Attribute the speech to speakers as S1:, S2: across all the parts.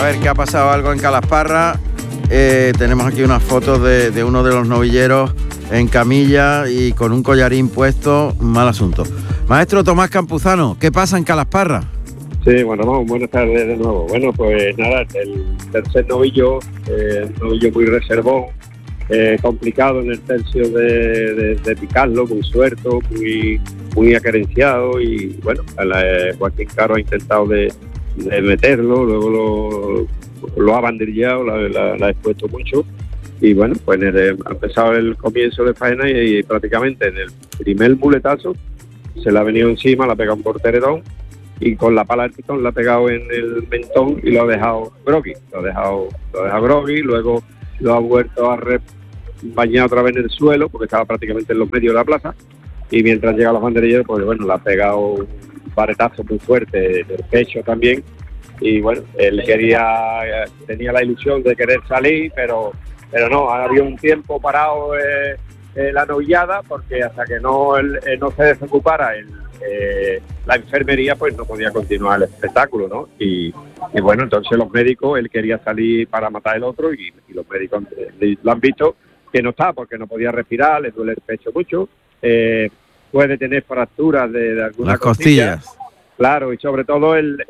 S1: ver que ha pasado algo en Calasparra. Tenemos aquí unas fotos de uno de los novilleros en camilla y con un collarín puesto. Mal asunto. Maestro Tomás Campuzano, ¿qué pasa en Calasparra?
S2: Sí, bueno, buenas tardes de nuevo. Bueno, pues nada, el tercer novillo, novillo muy reservón, complicado en el tercio de picarlo, muy suelto, muy acerenciado, y bueno, Joaquín Caro ha intentado de meterlo, luego lo ha banderillado, la ha expuesto mucho, y bueno, pues ha empezado el comienzo de faena y prácticamente en el primer muletazo se le ha venido encima, le ha pegado un porteredón y con la pala del pitón la ha pegado en el mentón y lo ha dejado groggy, lo ha dejado groggy, luego lo ha vuelto a bañar otra vez en el suelo porque estaba prácticamente en los medios de la plaza, y mientras llega los banderilleros, pues bueno, le ha pegado un varetazo muy fuerte del pecho también, y bueno, él tenía la ilusión de querer salir, pero no, ha habido un tiempo parado la novillada, porque hasta que no se desocupara la enfermería, pues no podía continuar el espectáculo, ¿no? Y bueno, entonces los médicos, él quería salir para matar el otro, y los médicos lo han visto que no está, porque no podía respirar, le duele el pecho mucho, puede tener fracturas de algunas
S1: costillas.
S2: Claro, y sobre todo el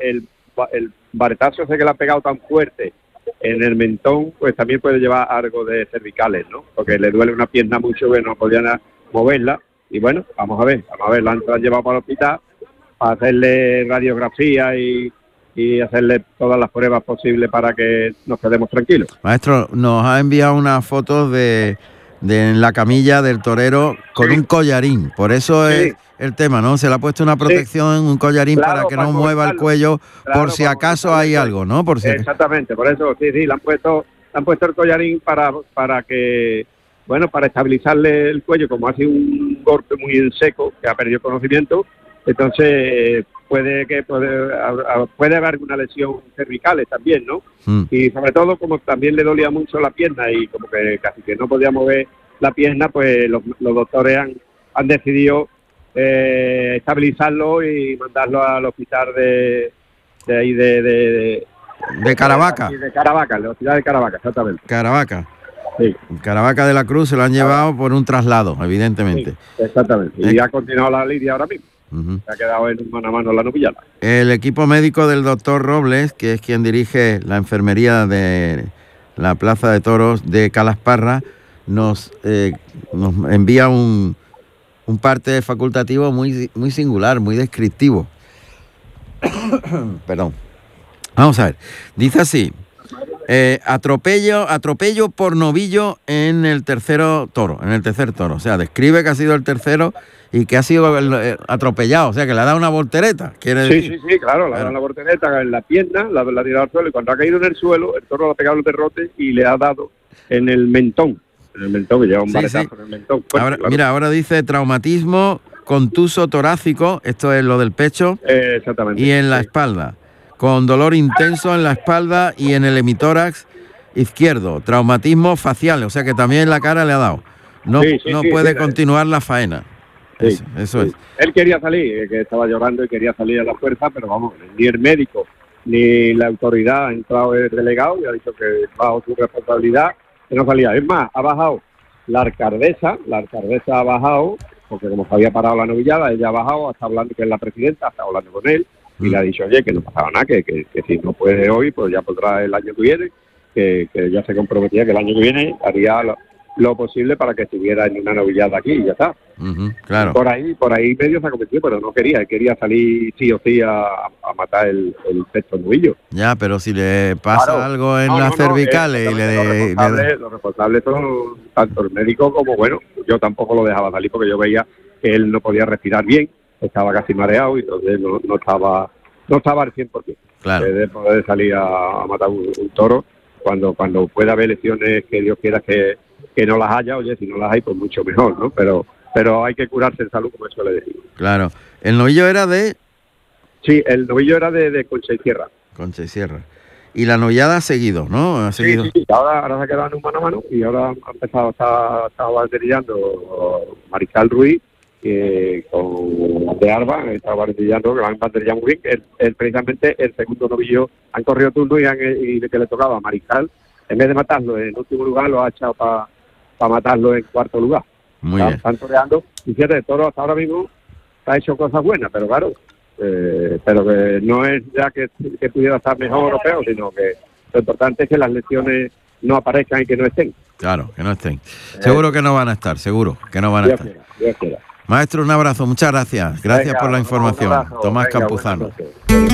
S2: varetazo ese que le ha pegado tan fuerte en el mentón, pues también puede llevar algo de cervicales, ¿no? Porque le duele una pierna mucho que no podían moverla. Y bueno, vamos a ver, la han llevado para el hospital para hacerle radiografía y hacerle todas las pruebas posibles para que nos quedemos tranquilos.
S1: Maestro, nos ha enviado unas fotos de la camilla del torero con un collarín, por eso es el tema, ¿no? Se le ha puesto una protección, un collarín, claro, para que no mueva el cuello, claro, por si acaso hay algo, ¿no? Por si
S2: exactamente, por eso sí, le han puesto el collarín para que, bueno, para estabilizarle el cuello, como ha sido un golpe muy en seco, que ha perdido conocimiento, entonces puede haber alguna lesión cervical también, ¿no? Y sobre todo, como también le dolía mucho la pierna y como que casi que no podía mover la pierna, pues los doctores han decidido estabilizarlo y mandarlo al hospital de
S1: Caravaca.
S2: De Caravaca, el hospital de Caravaca, exactamente.
S1: Caravaca.
S2: Sí.
S1: Caravaca de la Cruz se lo han llevado por un traslado, evidentemente.
S2: Sí, exactamente. Y ha continuado la lidia ahora mismo. Se ha quedado en mano a mano la novillada.
S1: El equipo médico del doctor Robles, que es quien dirige la enfermería de la Plaza de Toros de Calasparra, nos envía un parte facultativo muy singular, muy descriptivo. Perdón. Vamos a ver. Dice así: atropello por novillo en el tercer toro. O sea, describe que ha sido el tercero y que ha sido atropellado, o sea, que le ha dado una voltereta, quiere decir.
S2: Sí, claro, le ha dado una voltereta en la pierna, la ha tirado al suelo, y cuando ha caído en el suelo, el toro le ha pegado el derrote y le ha dado en el mentón, que lleva un varetazo en el mentón. Fuerte,
S1: ahora,
S2: claro.
S1: Mira, ahora dice traumatismo contuso torácico, esto es lo del pecho,
S2: exactamente,
S1: y en la espalda, con dolor intenso en la espalda y en el hemitórax izquierdo, traumatismo facial, o sea que también en la cara le ha dado. No puede continuar la faena. Eso es.
S2: Él quería salir, que estaba llorando y quería salir a la fuerza, pero vamos, ni el médico ni la autoridad ha entrado el delegado y ha dicho que bajo su responsabilidad que no salía. Es más, ha bajado la alcaldesa ha bajado, porque como se había parado la novillada, ella ha bajado, está hablando, que es la presidenta, está hablando con él y le ha dicho, oye, que no pasaba nada, que si no puede hoy, pues ya podrá el año que viene, que ya se comprometía que el año que viene haría lo posible para que estuviera en una novillada aquí y ya está.
S1: Claro.
S2: Por ahí medio se ha cometido, pero no quería salir sí o sí a matar el sexto novillo.
S1: Ya, pero si le pasa algo en las cervicales
S2: los responsables son tanto el médico como, bueno, yo tampoco lo dejaba salir porque yo veía que él no podía respirar bien, estaba casi mareado y entonces no estaba al 100%.
S1: Claro.
S2: De poder salir a matar un toro cuando pueda haber lesiones, que Dios quiera que no las haya, oye, si no las hay, pues mucho mejor, ¿no? Pero hay que curarse en salud, como suele decir.
S1: Claro. ¿El novillo era de...?
S2: Sí, el novillo era de Concha y Sierra.
S1: Concha y Sierra. Y la novillada ha seguido, ¿no? ¿Ha seguido?
S2: Sí. Ahora se ha quedado en un mano a mano y ahora ha empezado, estaba banderillando Mariscal Ruiz con de Alba, estaba banderillando, que van banderillando muy bien. Precisamente el segundo novillo han corrido turno y que le tocaba a Mariscal, en vez de matarlo en último lugar, lo ha echado para matarlo en cuarto lugar.
S1: Muy bien.
S2: Están toreando, y fíjate, el toro hasta ahora mismo ha hecho cosas buenas, pero claro, pero que no es ya que pudiera estar mejor o peor, sino que lo importante es que las lesiones no aparezcan y que no estén.
S1: Claro, que no estén. Seguro que no van a estar, seguro que no van a
S2: Dios
S1: estar.
S2: quiera, Dios quiera.
S1: Maestro, un abrazo, muchas gracias. Gracias por la información. Tomás Campuzano.